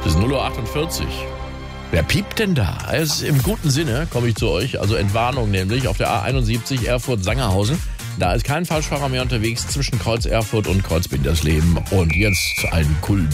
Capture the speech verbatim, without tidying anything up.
Es ist null Uhr achtundvierzig. Wer piept denn da? Es ist im guten Sinne, komme ich zu euch. Also Entwarnung nämlich auf der A einundsiebzig Erfurt-Sangerhausen. Da ist kein Falschfahrer mehr unterwegs zwischen Kreuz Erfurt und Kreuz Bindersleben. Und jetzt ein Kul